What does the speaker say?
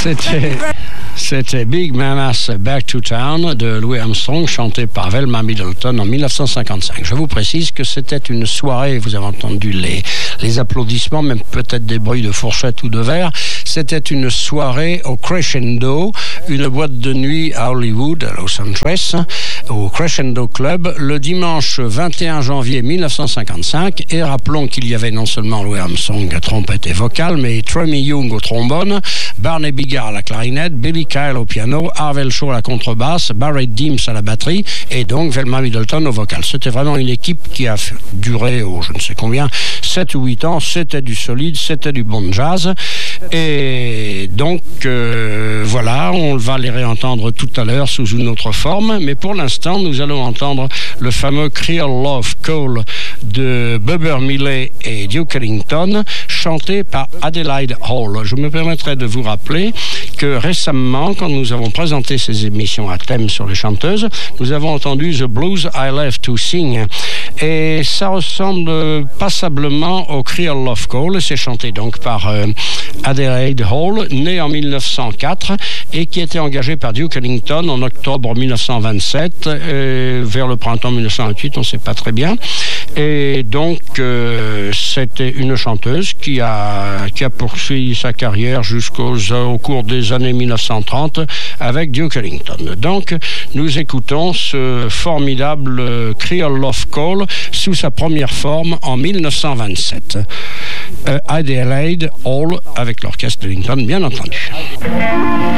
C'était Big Mama's Back to Town de Louis Armstrong, chanté par Velma Middleton en 1955. Je vous précise que c'était une soirée, vous avez entendu les applaudissements, même peut-être des bruits de fourchette ou de verre. C'était une soirée au Crescendo, une boîte de nuit à Hollywood, à Los Angeles, au Crescendo Club, le dimanche 21 janvier 1955. Et rappelons qu'il y avait non seulement Louis Armstrong à trompette et vocale, mais Tremy Young au trombone, Barney Bigard à la clarinette, Billy Kyle au piano, Harvell Shaw à la contrebasse, Barrett Dims à la batterie et donc Velma Middleton au vocal. C'était vraiment une équipe qui a duré, je ne sais combien, 7 ou 8 ans. C'était du solide, c'était du bon jazz. Et donc, voilà, on va les réentendre tout à l'heure sous une autre forme. Mais pour l'instant, nous allons entendre le fameux Creole Love Call de Bubber Millet et Duke Ellington, chanté par Adelaide Hall. Je me permettrai de vous rappeler que récemment, quand nous avons présenté ces émissions à thème sur les chanteuses, nous avons entendu The Blues I Love to Sing. Et ça ressemble passablement au Creole Love Call. C'est chanté donc par Adelaide Hall, née en 1904 et qui était engagée par Duke Ellington en octobre 1927, vers le printemps 1928, on ne sait pas très bien. Et donc, c'était une chanteuse qui a poursuivi sa carrière au cours des années 1930 avec Duke Ellington. Donc, nous écoutons ce formidable Creole Love Call sous sa première forme en 1927. Adelaide Hall avec l'orchestre Ellington, bien entendu.